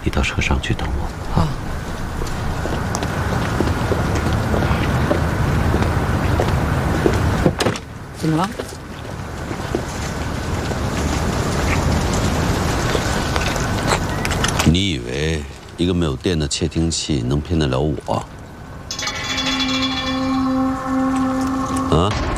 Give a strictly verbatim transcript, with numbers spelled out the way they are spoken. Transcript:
你到车上去等我。 啊。怎么了？ 你以为一个没有电的窃听器能骗得了我？啊？